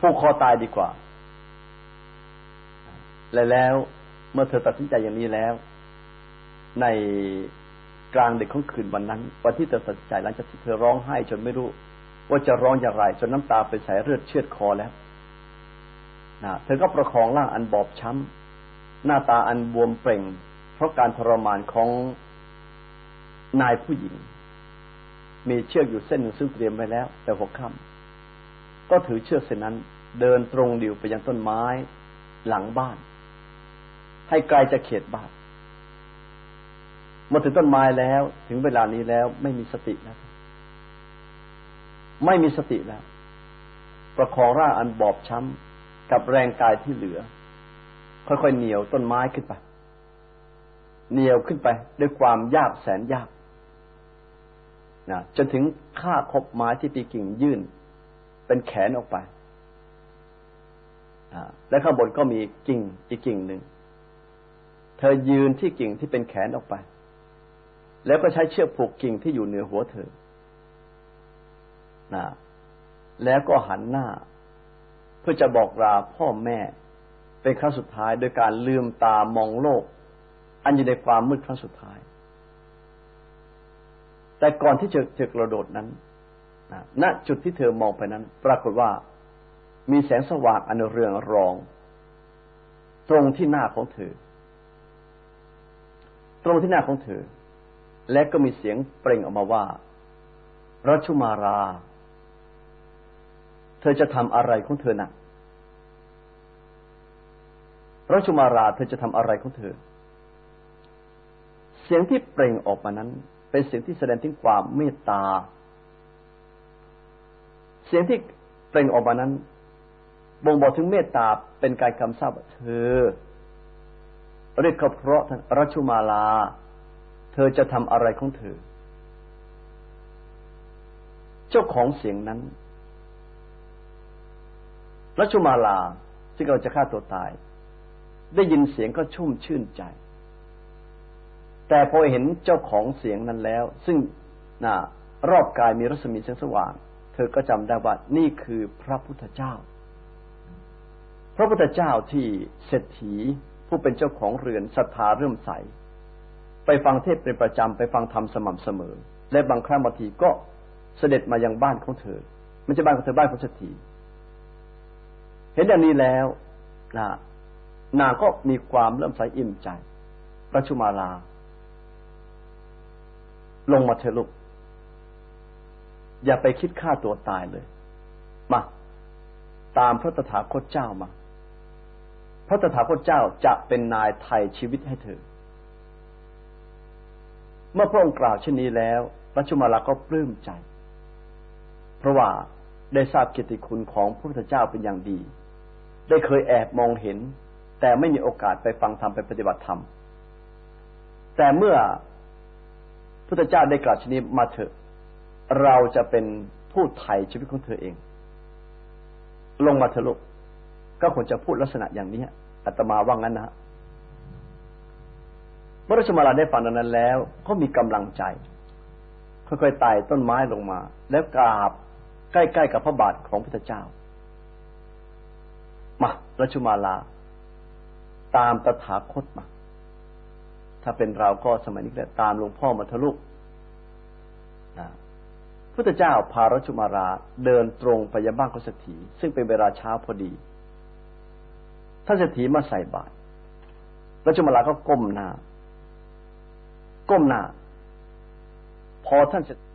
ผูกคอตายดีกว่าแล้วเมื่อเธอตัดสินใจอย่างนี้แล้วในกลางดึกของคืนวันนั้นวันที่เธอตัดสินใจหลังจากที่เธอร้องไห้จนไม่รู้ว่าจะร้องอย่างไรจนน้ำตาเป็นสายเลือดเชือดคอแล้วเธอก็ประคองร่างอันบอบช้ำหน้าตาอันบวมเป่งเพราะการทรมานของนายผู้หญิงมีเชือกอยู่เส้นหนึ่งซึ่งเตรียมไว้แล้วแต่หัวค่ำก็ถือเชือกเส้นนั้นเดินตรงดิ่วไปยังต้นไม้หลังบ้านให้ไกลจากเขตบ้านมาถึงต้นไม้แล้วถึงเวลานี้แล้วไม่มีสติแล้วไม่มีสติแล้วประคองร่างอันบอบช้ำกับแรงกายที่เหลือค่อยๆเหนี่ยวต้นไม้ขึ้นไปเหนี่ยวขึ้นไปด้วยความยากแสนยากจนถึงข้าคบไม้ที่ปีกิ่งยื่นเป็นแขนออกไปและข้างบนก็มีกิ่งอีกกิ่งหนึ่งเธอยืนที่กิ่งที่เป็นแขนออกไปแล้วก็ใช้เชือกผูกกิ่งที่อยู่เหนือหัวเธอแล้วก็หันหน้าเพื่อจะบอกลาพ่อแม่เป็นครั้งสุดท้ายโดยการลืมตามองโลกอันอยู่ในความมืดครั้งสุดท้ายแต่ก่อนที่จะกระโดดนั้นณจุดที่เธอมองไปนั้นปรากฏว่ามีแสงสว่างอันเรืองรองตรงที่หน้าของเธอและก็มีเสียงเปล่งออกมาว่ารัชุมาราเธอจะทำอะไรของเธอน่ะรัชุมาราเธอจะทำอะไรของเธอเสียงที่เปล่งออกมานั้นเป็นเสียงที่แสดงถึงความเมตตาเสียงที่เปล่งออกมานั้นบ่งบอกถึงเมตตาเป็นการกำชับเธอเรียกเขาเพราะรัชุมาลาเธอจะทำอะไรของเธอเจ้าของเสียงนั้นรัชุมาลาที่เราจะฆ่าตัวตายได้ยินเสียงก็ชุ่มชื่นใจแต่พอเห็นเจ้าของเสียงนั้นแล้วซึ่งรอบกายมีรัศมีแสงสว่างเธอก็จำได้ว่านี่คือพระพุทธเจ้าที่เศรษฐีผู้เป็นเจ้าของเรือนศรัทธาเริ่มใสไปฟังเทศน์เป็นประจำไปฟังธรรมสม่ำเสมอและบางครั้งบางทีก็เสด็จมายังบ้านของเธอไม่ใช่บ้านของเธอบ้านของเศรษฐีเห็นอย่างนี้แล้วนางก็มีความเริ่มใสอิ่มใจรัชุมาลาลงมาเถอะลูกอย่าไปคิดฆ่าตัวตายเลยมาตามพระตถาคตเจ้ามาพระตถาคตเจ้าจะเป็นนายไถ่ชีวิตให้เธอเมื่อพระองค์กล่าวเช่นนี้แล้วรัชุมาลาก็ปลื้มใจเพราะว่าได้ทราบเกียรติคุณของพระพุทธเจ้าเป็นอย่างดีได้เคยแอบมองเห็นแต่ไม่มีโอกาสไปฟังธรรมไปปฏิบัติธรรมแต่เมื่อพุทธเจ้าได้กล่าวเช่นนี้มาเถอะเราจะเป็นผู้ไถ่ชีวิตของเธอเองลงมาเถอะลูกก็ควรจะพูดลักษณะอย่างนี้อาตมาว่างั้นนะเมื่อรัชมาลาได้ฟังดังนั้นแล้วก็มีกำลังใจค่อยๆไต่ต้นไม้ลงมาแล้วกราบใกล้ๆกับพระบาทของพุทธเจ้ามารัชมาลาตามตถาคตมาถ้าเป็นเราก็สมัยนี้แหละตามหลวงพ่อมาเถอะลูกพุทธเจ้าพารัชุมาราเดินตรงไปยังบ้านของเศรษฐีซึ่งเป็นเวลาเช้าพอดีท่านเศรษฐีมาใส่บาตรรัชุมาราก็ก้มหน้าพอท่าน